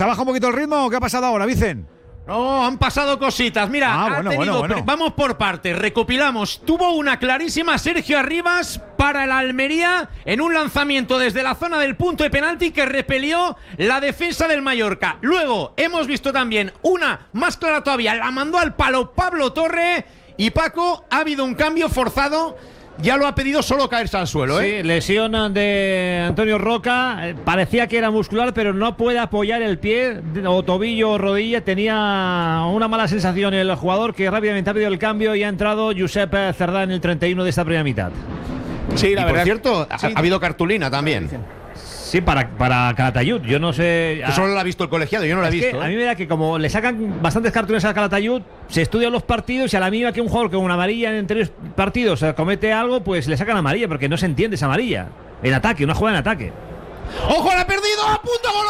baja un poquito el ritmo? ¿Qué ha pasado ahora, Vicen? No, han pasado cositas. Mira, bueno. Vamos por partes. Recopilamos. Tuvo una clarísima Sergio Arribas para el Almería en un lanzamiento desde la zona del punto de penalti que repelió la defensa del Mallorca. Luego hemos visto también una más clara todavía. La mandó al palo Pablo Torre. Y Paco, ha habido un cambio forzado. Ya lo ha pedido solo caerse al suelo, ¿eh? Sí, lesión de Antonio Roca. Parecía que era muscular, pero no puede apoyar el pie, o tobillo o rodilla. Tenía una mala sensación el jugador, que rápidamente ha pedido el cambio y ha entrado Josep Cerdá en el 31 de esta primera mitad. Sí, la verdad. Por cierto, ha habido cartulina también. Sí, para Calatayud. Yo no sé. Eso solo lo ha visto el colegiado, yo no lo he visto. A mí me da que como le sacan bastantes cartulinas a Calatayud, se estudian los partidos y a la mínima que un jugador con una amarilla en anteriores partidos comete algo, pues le sacan amarilla, porque no se entiende esa amarilla. En ataque, una jugada en ataque. ¡Ojo, la ha perdido! ¡A punto! ¡Gol!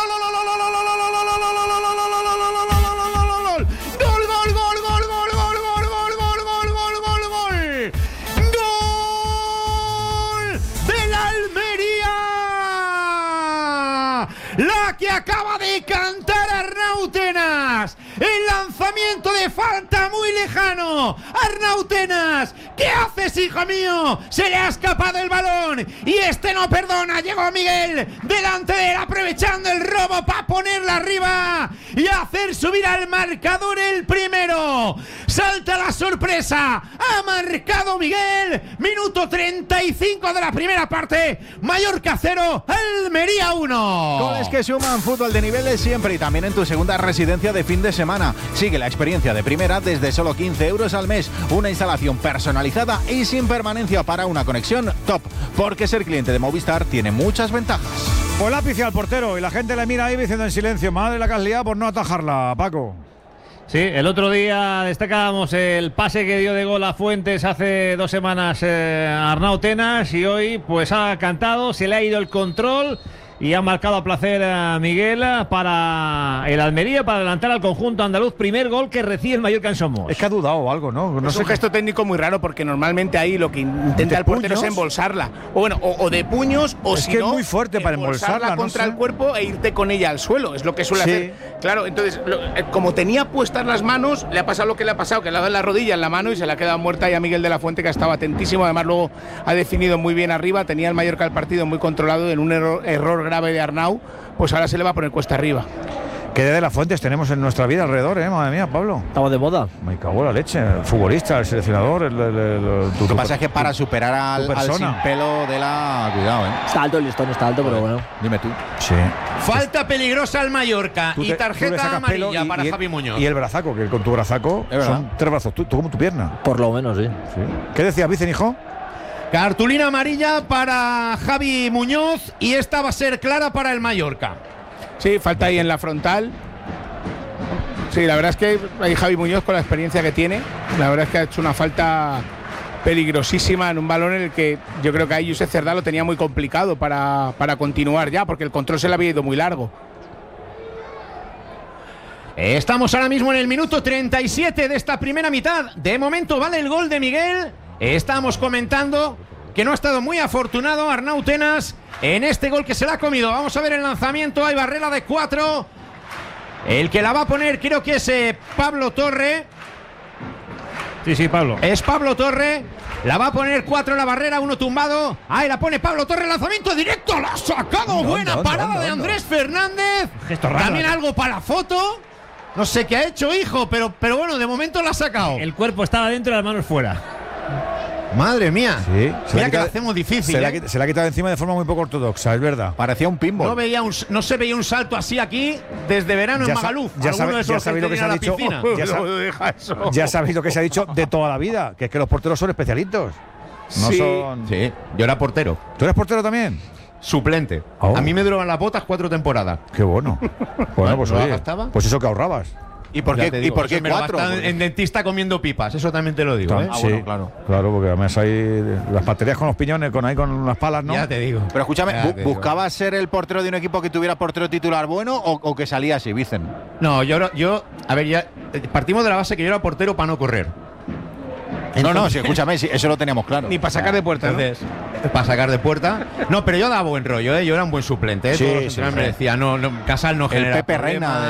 La que acaba de cantar Arnau Tenas. El lanzamiento de falta muy lejano. Arnau Tenas, ¿qué haces, hijo mío? Se le ha escapado el balón y este no perdona. Llegó Miguel delante de él, aprovechando el robo para ponerla arriba y hacer subir al marcador el primero. Salta la sorpresa. Ha marcado Miguel. Minuto 35 de la primera parte. Mallorca 0, Almería 1. Goles que suman, fútbol de niveles siempre y también en tu segunda residencia de fin de semana. Sigue la experiencia de primera desde solo 15 euros al mes. Una instalación personalizada y sin permanencia para una conexión top. Porque ser cliente de Movistar tiene muchas ventajas. Pues lápiz al portero y la gente le mira ahí diciendo en silencio: madre la que has liado por no atajarla, Paco. Sí, el otro día destacábamos el pase que dio de gol a Fuentes hace 2 semanas Arnau Tenas, y hoy pues ha cantado, se le ha ido el control y ha marcado a placer a Miguel para el Almería, para adelantar al conjunto andaluz. Primer gol que recibe el Mallorca en Somos. Es que ha dudado o algo, ¿no? Es un gesto técnico muy raro, porque normalmente ahí lo que intenta el portero es embolsarla. O bueno, o de puños, o es si que no, es muy fuerte para embolsarla contra el cuerpo e irte con ella al suelo. Es lo que suele hacer. Claro, entonces, como tenía puestas las manos, le ha pasado lo que le ha pasado, que le ha dado la rodilla en la mano y se le ha quedado muerta ahí a Miguel de la Fuente, que estaba atentísimo. Además, luego ha definido muy bien arriba. Tenía el Mallorca el partido muy controlado. En un error grave de Arnau, pues ahora se le va a poner cuesta arriba. ¿Qué de las Fuentes tenemos en nuestra vida alrededor, madre mía, Pablo? Estamos de moda. Me cago en la leche. El futbolista, el seleccionador, Lo que pasa es que para superar al sin pelo de la... Cuidado, Está alto el listón, está alto, pero bueno. Dime tú. Sí. Falta peligrosa al Mallorca y tarjeta amarilla para Javi Muñoz. Y el brazaco, que con tu brazaco son 3 brazos, tú como tu pierna. Por lo menos, sí. ¿Qué decías, Vicen, hijo? Cartulina amarilla para Javi Muñoz y esta va a ser clara para el Mallorca. Sí, falta ahí en la frontal. Sí, la verdad es que ahí Javi Muñoz, con la experiencia que tiene, la verdad es que ha hecho una falta peligrosísima en un balón en el que yo creo que ahí Josep Cerdá lo tenía muy complicado para continuar ya, porque el control se le había ido muy largo. Estamos ahora mismo en el minuto 37 de esta primera mitad. De momento vale el gol de Miguel. Estamos comentando que no ha estado muy afortunado Arnau Tenas en este gol que se la ha comido. Vamos a ver el lanzamiento. Hay barrera de 4. El que la va a poner creo que es Pablo Torre. Sí, Pablo. Es Pablo Torre. La va a poner 4 en la barrera, 1 tumbado. Ahí la pone Pablo Torre, lanzamiento directo. La ha sacado. Buena parada de Andrés Fernández. Gesto raro. También algo para la foto. No sé qué ha hecho, hijo, pero bueno, de momento la ha sacado. El cuerpo estaba dentro y las manos fuera. Madre mía. Sí. Mira que la hacemos difícil. Se la ha quitado encima de forma muy poco ortodoxa, es verdad. Parecía un pinball. No se veía un salto así aquí desde verano en Magaluf. Ya sabéis lo que se ha dicho. Ya sabéis lo que se ha dicho de toda la vida, que es que los porteros son especialitos. No son. Sí, yo era portero. ¿Tú eres portero también? Suplente. Oh. A mí me duraban las botas 4 temporadas. Qué bueno. Bueno, pues oye, gastaba? Pues eso que ahorrabas. ¿Y por qué 4? En dentista comiendo pipas, eso también te lo digo. Sí, bueno, claro, porque además hay las baterías con los piñones, con las palas, ¿no? Ya te digo. Pero escúchame, ¿buscabas ser el portero de un equipo que tuviera portero titular bueno o que salía así, Vicen? No, yo a ver, ya partimos de la base que yo era portero para no correr. No, sí, escúchame, sí, eso lo teníamos claro. Ni para sacar de puerta, entonces, para sacar de puerta. No, pero yo daba buen rollo, yo era un buen suplente. Todos los entrenadores me decían, Casal no genera el Pepe problemas. Reina